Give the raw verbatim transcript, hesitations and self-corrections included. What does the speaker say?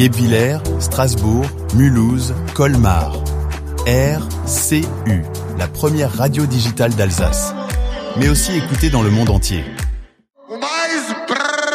Guebwiller, Strasbourg, Mulhouse, Colmar. R C U, la première radio digitale d'Alsace. Mais aussi écoutée dans le monde entier.